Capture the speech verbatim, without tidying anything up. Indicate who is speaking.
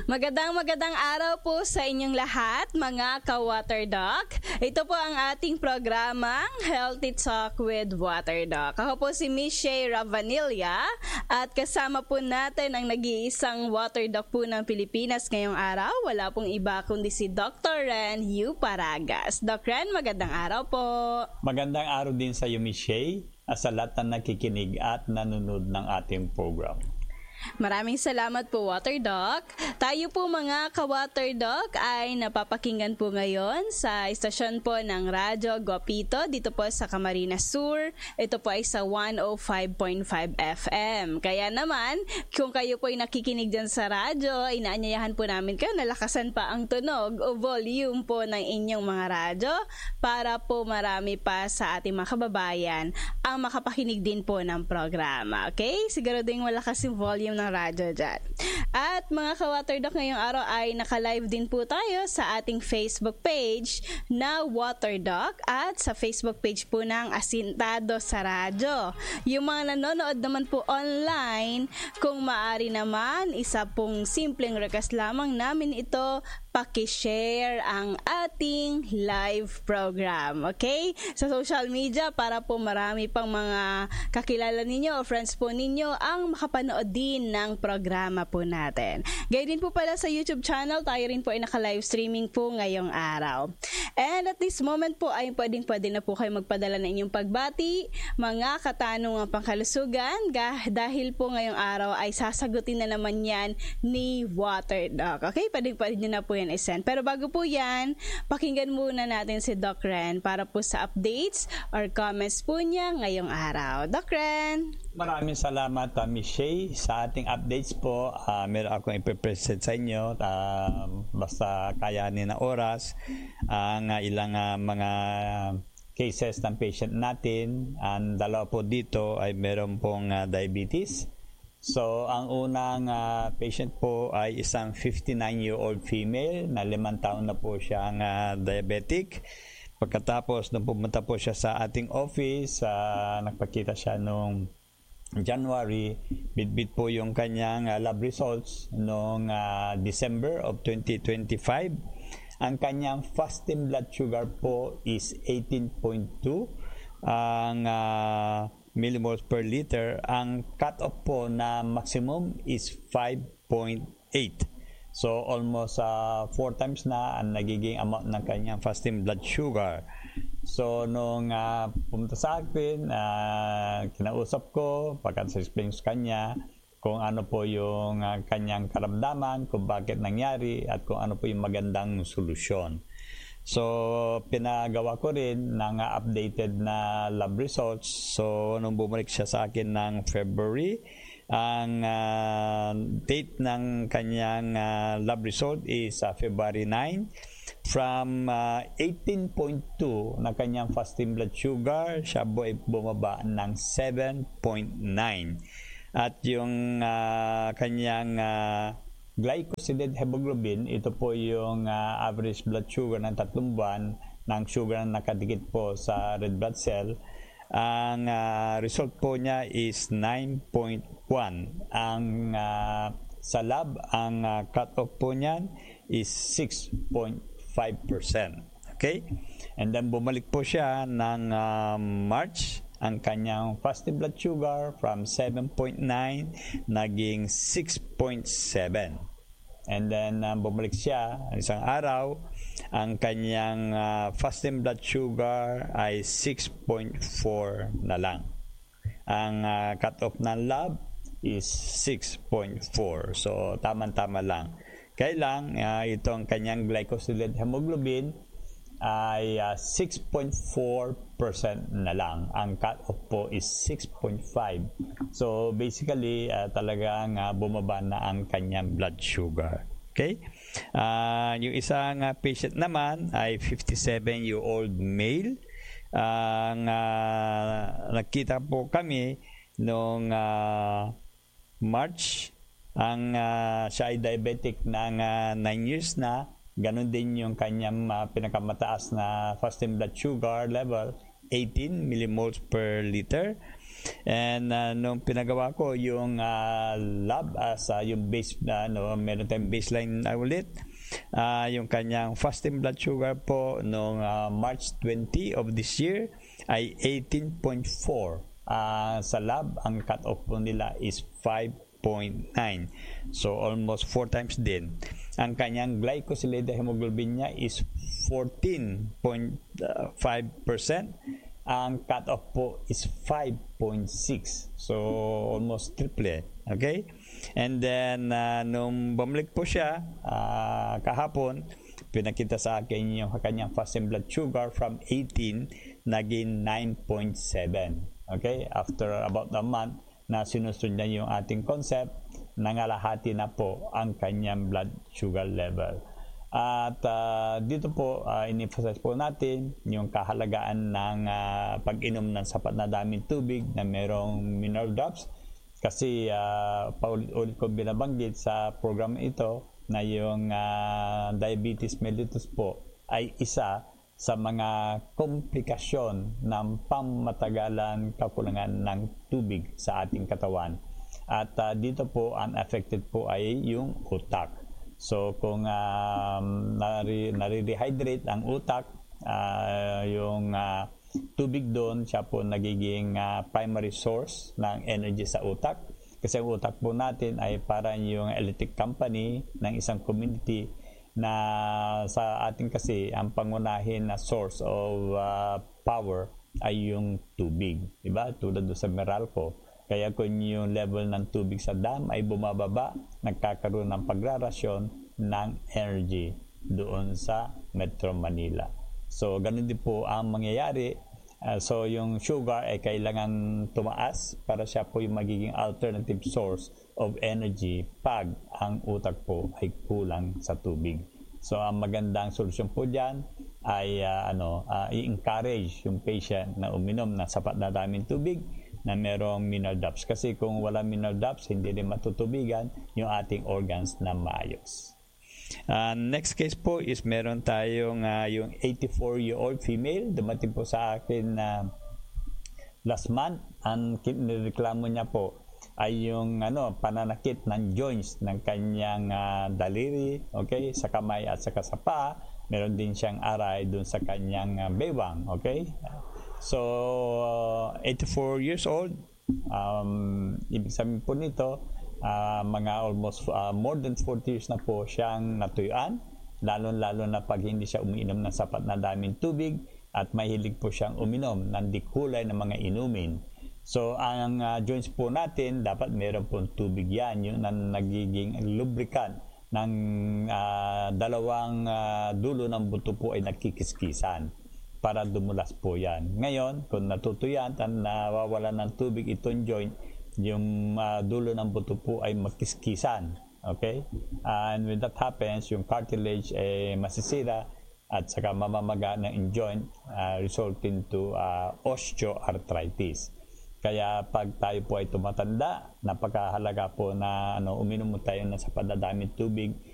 Speaker 1: Magandang magandang araw po sa inyong lahat, mga ka-Waterdoc. Ito po ang ating programang Healthy Talk with Waterdoc. Ako po si Miss Shay Ravanilla at kasama po natin ang nag-iisang Waterdoc po ng Pilipinas ngayong araw. Wala pong iba kundi si Doctor Ren Yu Paragas. Doc Ren, magandang araw po.
Speaker 2: Magandang araw din sa iyo, Miss Shay, at sa lahat na nakikinig at nanonood ng ating program.
Speaker 1: Maraming salamat po, Waterdoc. Tayo po mga ka-Waterdoc ay napapakinggan po ngayon sa istasyon po ng Radyo Guapito dito po sa Camarines Sur. Ito po ay sa one oh five point five F M. Kaya naman, kung kayo po ay nakikinig dyan sa radyo, inaanyayahan po namin kayo na lakasan pa ang tunog o volume po ng inyong mga radyo para po marami pa sa ating mga kababayan ang makapakinig din po ng programa. Okay? Siguro din malakas yung volume ng radyo dyan. At mga ka-Waterdoc, ngayong araw ay naka-live din po tayo sa ating Facebook page na Waterdoc at sa Facebook page po ng Asintado sa Radyo. Yung mga nanonood naman po online, kung maaari naman, isa pong simpleng request lamang namin ito, paki-share ang ating live program. Okay? Sa social media para po marami pang mga kakilala ninyo o friends po ninyo ang makapanood din ng programa po natin. Gaya din po pala sa YouTube channel, tayo rin po ay naka-live streaming po ngayong araw. And at this moment po ay pwedeng-pwede na po kayo magpadala ng inyong pagbati, mga katanungang pangkalusugan, dahil po ngayong araw ay sasagutin na naman yan ni Waterdoc. Okay? Pwedeng-pwede nyo na po yan i-send. Pero bago po yan, pakinggan muna natin si Doc Ren para po sa updates or comments po niya ngayong araw. Doc Ren!
Speaker 2: Maraming salamat, uh, Miss Shay. Sa ating updates po, uh, meron akong ipipresent sa inyo. Uh, basta kayanin na oras. Ang uh, ilang uh, mga cases ng patient natin. Ang dalawa po dito ay meron pong uh, diabetes. So, ang unang uh, patient po ay isang fifty-nine-year-old female na limang taon na po siyang uh, diabetic. Pagkatapos, nung pumunta po siya sa ating office, uh, nagpakita siya noong January, bitbit po yung kanyang uh, lab results noong uh, December of twenty twenty-five. Ang kanyang fasting blood sugar po is eighteen point two. Ang uh, millimoles per liter. Ang cut-off po na maximum is five point eight. So, almost uh, four times na ang nagiging amount ng kanyang fasting blood sugar. So, nung uh, pumunta sa akin, uh, kinausap ko, pagka-explain sa kanya, kung ano po yung uh, kanyang karamdaman, kung bakit nangyari, at kung ano po yung magandang solusyon. So, pinagawa ko rin ng uh, updated na lab results. So, nung bumalik siya sa akin ng February, ang uh, date ng kanyang uh, lab result is uh, February ninth. From uh, eighteen point two na kanyang fasting blood sugar, siya po ay bumaba ng seven point nine. At yung uh, kanyang uh, glycosidic hemoglobin, ito po yung uh, average blood sugar ng tatlong buwan ng sugar na nakadikit po sa red blood cell. Ang uh, result po niya is nine point one. Ang uh, sa lab, ang uh, cut-off po niyan is six point five percent. Okay? And then bumalik po siya ng uh, March. Ang kanyang fasting blood sugar from seven point nine naging six point seven. And then um, bumalik siya isang araw, ang kanyang uh, fasting blood sugar ay six point four na lang. Ang uh, cut-off ng lab is six point four. So tama-tama lang. Kailang uh, ito ang kanyang glycosidic hemoglobin ay uh, six point four percent na lang. Ang cut-off po is six point five. So, basically, uh, talagang uh, bumaba na ang kanyang blood sugar. Okay? Uh, yung isang uh, patient naman ay fifty-seven-year-old male. Ang uh, nakita po kami noong uh, March. Ang uh, siya ay diabetic ng uh, nine years na. Ganon din yung kanyang uh, pinakamataas na fasting blood sugar level, eighteen millimoles per liter. And uh, nung pinagawa ko yung uh, lab as uh, yung base na uh, no, meron tayong baseline na ulit. Uh, yung kanyang fasting blood sugar po noong uh, March twentieth of this year ay eighteen point four. Uh, sa lab, ang cut-off po nila is five point nine. So, almost four times din. Ang kanyang glycosylated hemoglobin niya is fourteen point five percent. Ang cut-off po is five point six. So, almost triple. Okay? And then, uh, nung bumalik po siya, uh, kahapon, pinakita sa akin yung kanyang fasting blood sugar from eighteen, naging nine point seven. Okay? After about a month na sinusunod niya yung ating concept, nangalahati na po ang kanyang blood sugar level. At uh, dito po, uh, in-emphasize po natin yung kahalagaan ng uh, pag-inom ng sapat na daming tubig na merong mineral drops. Kasi uh, paulit-ulit ko binabanggit sa program ito na yung uh, diabetes mellitus po ay isa sa mga komplikasyon ng pamatagalan kakulangan ng tubig sa ating katawan. At uh, dito po, unaffected po ay yung utak. So, kung um, nari, nare-rehydrate ang utak, uh, yung uh, tubig doon, siya po nagiging uh, primary source ng energy sa utak. Kasi ang utak po natin ay parang yung electric company ng isang community na sa ating kasi ang pangunahin na source of uh, power ay yung tubig, diba? Tulad do sa Meralco. Kaya kung yung level ng tubig sa dam ay bumababa, nagkakaroon ng pagrarasyon ng energy doon sa Metro Manila. So ganun din po ang mangyayari. Uh, so yung sugar ay kailangan tumaas para siya po yung magiging alternative source of energy pag ang utak po ay kulang sa tubig. So ang magandang solusyon po diyan ay uh, ano uh, i-encourage yung patient na uminom ng sapat na daming tubig na merong mineral drops, kasi kung wala mineral drops hindi din matutubigan yung ating organs na maayos. Uh, next case po is meron tayong uh, yung eighty-four year old female. Dumating po sa akin na uh, last month. Ang nireklamo niya po ay yung ano, pananakit ng joints ng kanyang uh, daliri, okay, sa kamay at saka sa paa. Meron din siyang aray dun sa kanyang uh, bewang, okay. So uh, eighty-four years old. Um, ibig sabihin po nito, Uh, mga almost uh, more than forty years na po siyang natuyuan, lalo-lalo na pag hindi siya umiinom ng sapat na daming tubig at mahilig po siyang uminom ng dikulay na mga inumin. So ang uh, joints po natin dapat meron pong tubig yan, yun na nagiging lubricant ng uh, dalawang uh, dulo ng buto po ay nagkikiskisan para dumulas po yan. Ngayon kung natutuyan at nawawala ng tubig itong joint, yung uh, dulo ng buto po ay magkiskisan, okay? Uh, and when that happens, yung cartilage ay masisira at saka mamamaga ng joint, uh, resulting to uh, osteoarthritis. Kaya pag tayo po ay tumatanda, napakahalaga po na ano, uminom mo tayo ng sapat na daming tubig